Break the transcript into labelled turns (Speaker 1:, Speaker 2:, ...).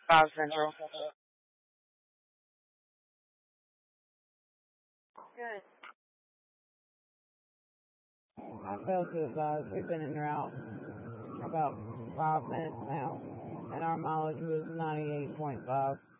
Speaker 1: Central. Good. I felt it, guys. We've been in route about 5 minutes now, and our mileage was 98.5.